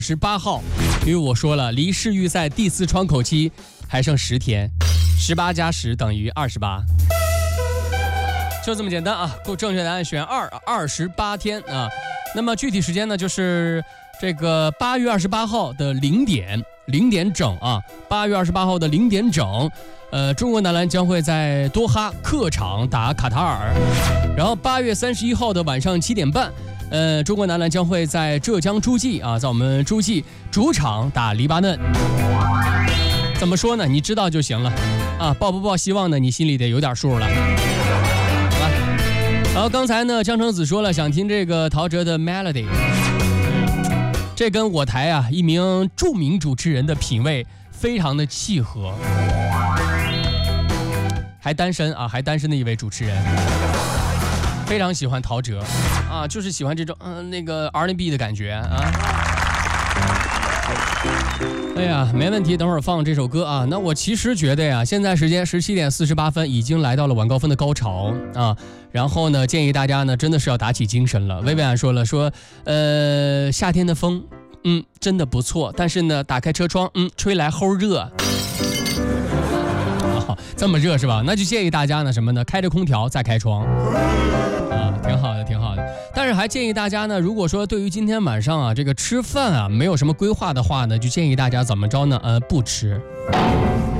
18号，因为我说了，离世预赛第4窗口期还剩10天，18加10等于28，就这么简单啊！正确答案选2，28天啊。那么具体时间呢，就是这个8月28号的0点整啊，8月28号的0点整。中国男篮将会在多哈客场打卡塔尔，然后8月31号的晚上7点半，中国男篮将会在浙江诸暨啊，在我们诸暨主场打黎巴嫩。怎么说呢？你知道就行了啊，抱不抱希望呢？你心里得有点数了。好吧。然后刚才呢，江城子说了想听这个陶喆的 Melody， 这跟我台啊一名著名主持人的品味非常的契合。还单身的一位主持人，非常喜欢陶喆啊，就是喜欢这种那个 R&B 的感觉啊。哎呀，没问题，等会儿放这首歌啊。那我其实觉得呀，现在时间17点48分，已经来到了晚高峰的高潮啊。然后呢，建议大家呢真的是要打起精神了。薇薇安说了，夏天的风，真的不错，但是呢，打开车窗，吹来齁热。这么热是吧？那就建议大家呢什么呢？开着空调再开窗啊，挺好的，挺好的。但是还建议大家呢，如果说对于今天晚上啊这个吃饭啊没有什么规划的话呢，就建议大家怎么着呢？不吃。